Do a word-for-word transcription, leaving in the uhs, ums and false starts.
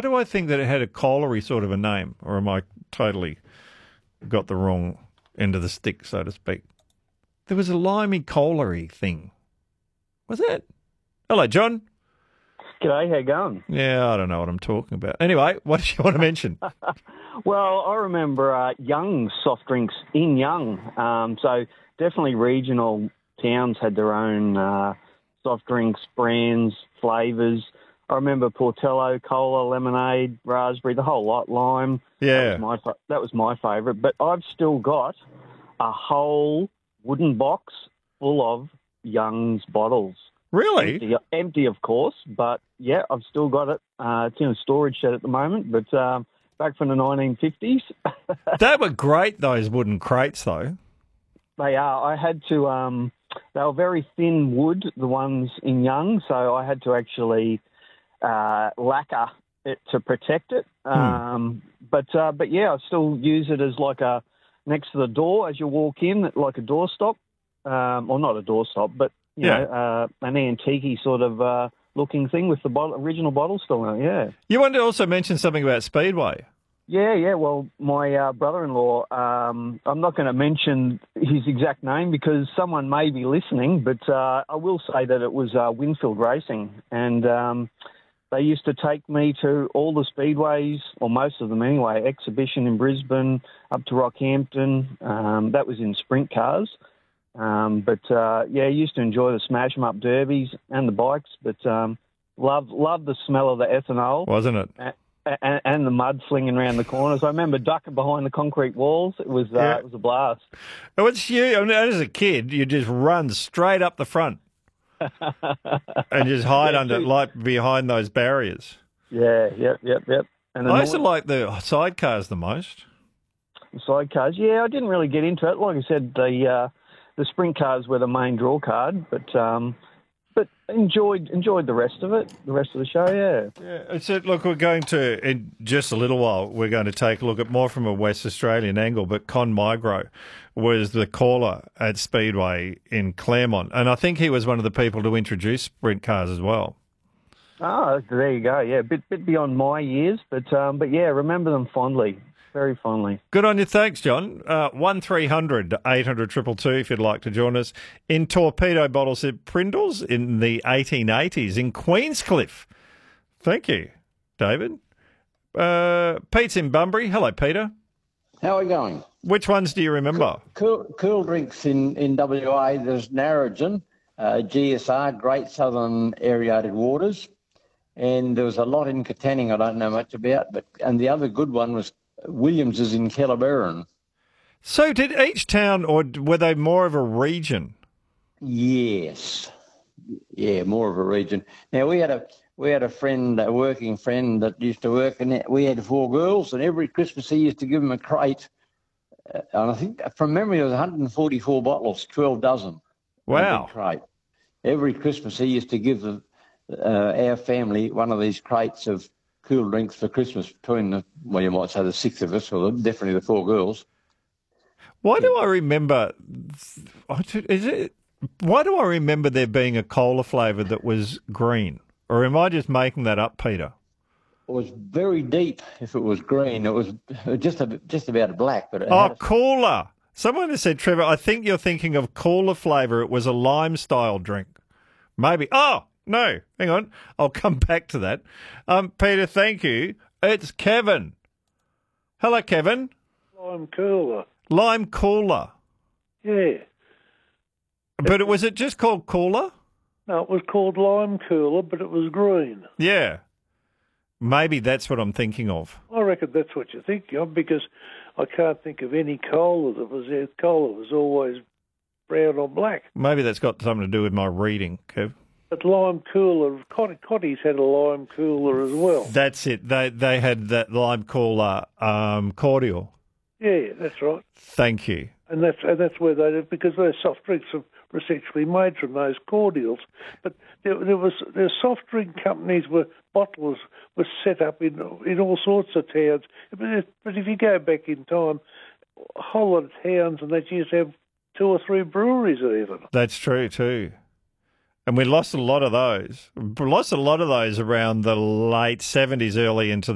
do I think that it had a cola-y sort of a name? Or am I totally got the wrong end of the stick, so to speak? There was a limey cola-y thing. Was it? Hello, John. G'day, how you going? Yeah, I don't know what I'm talking about. Anyway, what did you want to mention? Well, I remember uh, Young's soft drinks in Young. Um, so definitely regional towns had their own uh, soft drinks, brands, flavours. I remember Portello, cola, lemonade, raspberry, the whole lot, lime. Yeah. That was my, fa- that was my favourite. But I've still got a whole wooden box full of Young's bottles. Really? Empty, empty, of course, but yeah, I've still got it. Uh, it's in a storage shed at the moment, but um, back from the nineteen fifties. They were great, those wooden crates, though. They are. I had to, um, they were very thin wood, the ones in Young, so I had to actually uh, lacquer it to protect it. Um, hmm. But uh, but yeah, I still use it as like a, next to the door as you walk in, like a doorstop. Um, or not a doorstop, but You yeah. know, uh, an antique sort of uh, looking thing with the bottle, original bottle still in it, yeah. You wanted to also mention something about Speedway. Yeah, yeah. Well, my uh, brother-in-law, um, I'm not going to mention his exact name because someone may be listening, but uh, I will say that it was uh, Winfield Racing. And um, they used to take me to all the speedways, or most of them anyway, Exhibition in Brisbane, up to Rockhampton. Um, that was in sprint cars. Um, but, uh, yeah, used to enjoy the smash 'em up derbies and the bikes, but um, love love the smell of the ethanol. Wasn't it? And, and, and the mud flinging around the corners. I remember ducking behind the concrete walls. It was uh, Yeah. it was a blast. What's you? I mean, as a kid, you just run straight up the front and just hide Yeah, under, too. like behind those barriers. Yeah, yep, yep, yep. And the I used to noise- like the sidecars the most. sidecars. Yeah, I didn't really get into it. Like I said, the uh, the sprint cars were the main draw card, but um, but enjoyed enjoyed the rest of it, the rest of the show. Yeah. Yeah. So look, we're going to in just a little while. We're going to take a look at more from a West Australian angle. But Con Migro was the caller at Speedway in Claremont, and I think he was one of the people to introduce sprint cars as well. Oh, there you go. Yeah, a bit bit beyond my years, but um, but yeah, remember them fondly. Very fondly. Good on you. Thanks, John. Uh, one three hundred eight hundred two two two if you'd like to join us. In torpedo bottles at Prindles in the eighteen eighties in Queenscliff. Thank you, David. Uh, Pete's in Bunbury. Hello, Peter. How are we going? Which ones do you remember? Cool, cool drinks in, in W A, there's Narrogin, uh, G S R, Great Southern Aerated Waters, and there was a lot in Katanning I don't know much about, but and the other good one was Williams is in Kellerberrin. So did each town, or were they more of a region? Yes. Yeah, more of a region. Now, we had a we had a friend, a working friend that used to work, and we had four girls, and every Christmas he used to give them a crate. Uh, and I think, from memory, it was one hundred forty-four bottles, twelve dozen. Wow. Crate. Every Christmas he used to give the, uh, our family one of these crates of cool drinks for Christmas between the, well, you might say the six of us, or definitely the four girls. Why do I remember? Is it? Why do I remember there being a cola flavour that was green? Or am I just making that up, Peter? It was very deep. If it was green, it was just a, just about black. But it oh, had a, cooler! Someone has said, Trevor, I think you're thinking of cooler flavour. It was a lime style drink. Maybe. Oh. No, hang on. I'll come back to that. Um, Peter, thank you. It's Kevin. Hello, Kevin. Lime cooler. Lime cooler. Yeah. But it, was it just called cooler? No, it was called lime cooler, but it was green. Yeah. Maybe that's what I'm thinking of. I reckon that's what you're thinking of, because I can't think of any cola that was there. Cola was always brown or black. Maybe that's got something to do with my reading, Kev. But lime cooler, Cot- Cotty's had a lime cooler as well. That's it. They they had that lime cooler um, cordial. Yeah, that's right. Thank you. And that's and that's where they did, because those soft drinks are essentially made from those cordials. But there, there was there soft drink companies where bottlers were set up in in all sorts of towns. But if, but if you go back in time, a whole lot of towns, and they used to have two or three breweries even. That's true too. And we lost a lot of those. We lost a lot of those around the late seventies, early into